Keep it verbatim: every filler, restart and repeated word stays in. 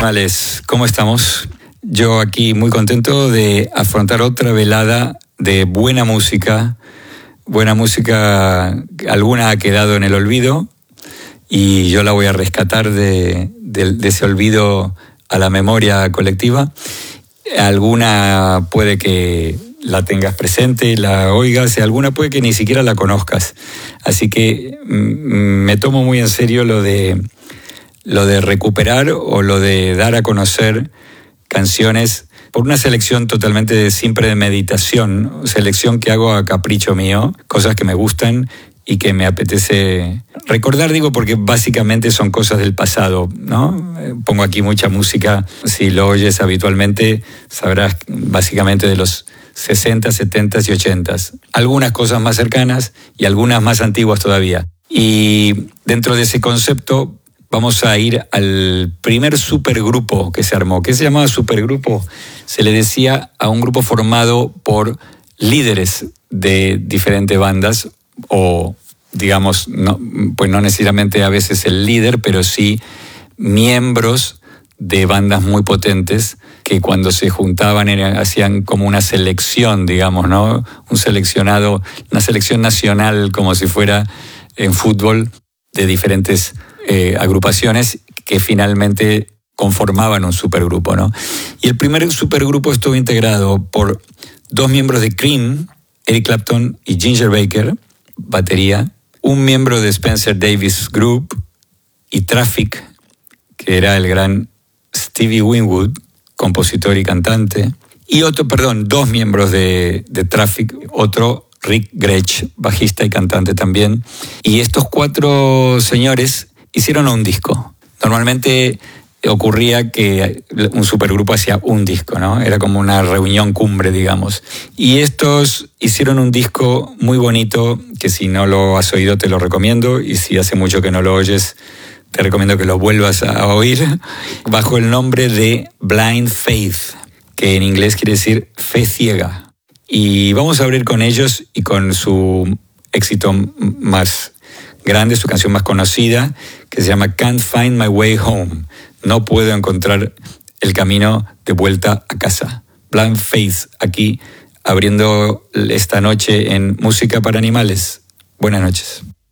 Animales, ¿cómo estamos? Yo aquí muy contento de afrontar otra velada de buena música. Buena música, alguna ha quedado en el olvido y yo la voy a rescatar de, de, de ese olvido a la memoria colectiva. Alguna puede que la tengas presente, la oigas, y alguna puede que ni siquiera la conozcas. Así que mm, me tomo muy en serio lo de, lo de recuperar o lo de dar a conocer canciones por una selección totalmente sin premeditación, selección que hago a capricho mío, cosas que me gustan y que me apetece recordar, digo, porque básicamente son cosas del pasado, ¿no? Pongo aquí mucha música, si lo oyes habitualmente, sabrás básicamente de los sesenta, setenta y ochenta. Algunas cosas más cercanas y algunas más antiguas todavía. Y dentro de ese concepto vamos a ir al primer supergrupo que se armó. ¿Qué se llamaba supergrupo? Se le decía a un grupo formado por líderes de diferentes bandas, o digamos, no, pues no necesariamente a veces el líder, pero sí miembros de bandas muy potentes que cuando se juntaban eran, hacían como una selección, digamos, ¿no? Un seleccionado, una selección nacional, como si fuera en fútbol, de diferentes eh, agrupaciones que finalmente conformaban un supergrupo, ¿no? Y el primer supergrupo estuvo integrado por dos miembros de Cream, Eric Clapton y Ginger Baker, batería, un miembro de Spencer Davis Group y Traffic, que era el gran Stevie Winwood, compositor y cantante, y otro, perdón, dos miembros de, de Traffic, otro Rick Gretsch, bajista y cantante también. Y estos cuatro señores hicieron un disco. Normalmente ocurría que un supergrupo hacía un disco, ¿no? Era como una reunión cumbre, digamos. Y estos hicieron un disco muy bonito, que si no lo has oído te lo recomiendo, y si hace mucho que no lo oyes, te recomiendo que lo vuelvas a oír, bajo el nombre de Blind Faith, que en inglés quiere decir fe ciega. Y vamos a abrir con ellos y con su éxito más grande, su canción más conocida, que se llama Can't Find My Way Home. No puedo encontrar el camino de vuelta a casa. Blind Faith, aquí abriendo esta noche en Música para Animales. Buenas noches.